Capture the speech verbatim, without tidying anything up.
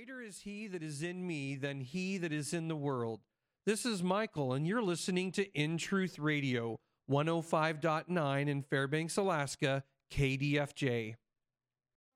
Greater is he that is in me than he that is in the world. This is Michael, and you're listening to In Truth Radio, one oh five point nine in Fairbanks, Alaska, K D F J.